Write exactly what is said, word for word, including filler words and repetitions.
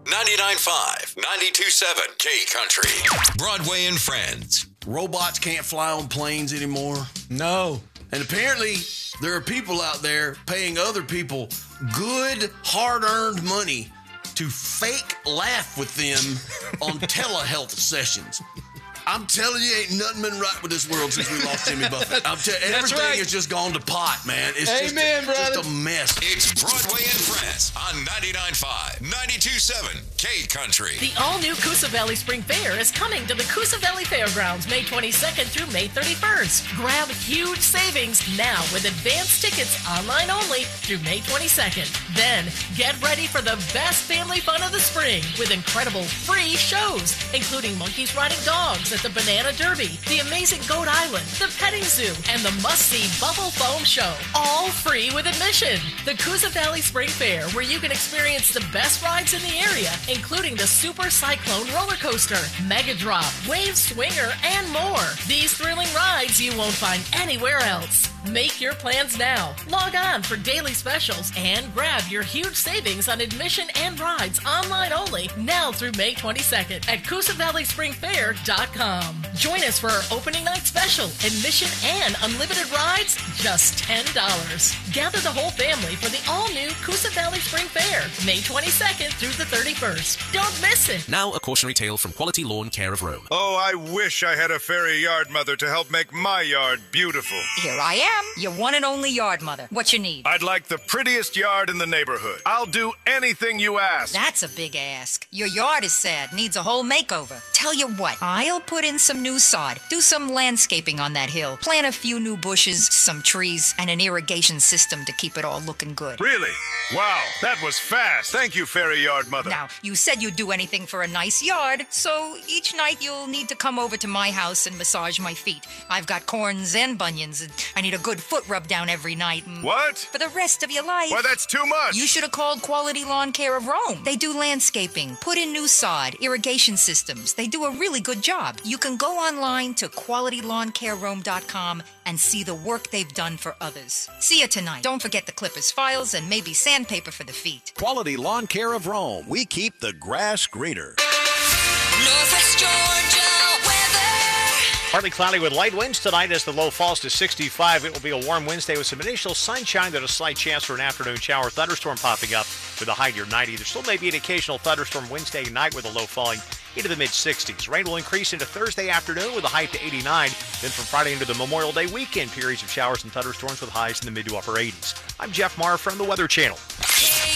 ninety-nine point five, ninety-two point seven K Country. Broadway and Friends. Robots can't fly on planes anymore. No. And apparently, there are people out there paying other people good, hard-earned money to fake laugh with them on telehealth sessions. I'm telling you, ain't nothing been right with this world since we lost Jimmy Buffett. I'm telling you, everything right. has just gone to pot, man. It's Amen, just, brother. just a mess. It's Broadway and Friends on ninety-nine point five, ninety-two point seven K Country. The all-new Coosa Valley Spring Fair is coming to the Coosa Valley Fairgrounds May twenty-second through May thirty-first. Grab huge savings now with advance tickets online only through May twenty-second. Then, get ready for the best family fun of the spring with incredible free shows, including monkeys riding dogs at the Banana Derby, the amazing Goat Island, the Petting Zoo, and the must-see Bubble Foam Show. All free with admission. The Coosa Valley Spring Fair, where you can experience the best rides in the area, including the Super Cyclone roller coaster, Mega Drop, Wave Swinger, and more. These thrilling rides you won't find anywhere else. Make your plans now. Log on for daily specials and grab your huge savings on admission and rides online only now through May twenty-second at Coosa Valley Spring Fair dot com. Join us for our opening night special. Admission and unlimited rides, just ten dollars. Gather the whole family for the all-new Coosa Valley Spring Fair, May twenty-second through the thirty-first. Don't miss it. Now a cautionary tale from Quality Lawn Care of Rome. Oh, I wish I had a fairy yard mother to help make my yard beautiful. Here I am, your one and only yard mother. What you need? I'd like the prettiest yard in the neighborhood. I'll do anything you ask. That's a big ask. Your yard is sad, needs a whole makeover. Tell you what, I'll put in some new sod, do some landscaping on that hill, plant a few new bushes, some trees, and an irrigation system to keep it all looking good. Really? Wow, that was fast. Thank you, fairy yard mother. Now, you said you'd do anything for a nice yard, so each night you'll need to come over to my house and massage my feet. I've got corns and bunions, and I need a good foot rub down every night. And What? for the rest of your life. Why, that's too much. You should have called Quality Lawn Care of Rome. They do landscaping, put in new sod, irrigation systems. They do a really good job. You can go online to quality lawn care rome dot com and see the work they've done for others. See you tonight. Don't forget the clippers, files, and maybe sandpaper for the feet. Quality Lawn Care of Rome. We keep the grass greener. Northwest Georgia weather. Partly cloudy with light winds tonight as the low falls to sixty-five. It will be a warm Wednesday with some initial sunshine. There's a slight chance for an afternoon shower. Thunderstorm popping up with a high near ninety. There still may be an occasional thunderstorm Wednesday night with a low falling into the mid-sixties. Rain will increase into Thursday afternoon with a high to eighty-nine. Then from Friday into the Memorial Day weekend, periods of showers and thunderstorms with highs in the mid to upper eighties. I'm Jeff Marr from the Weather Channel. K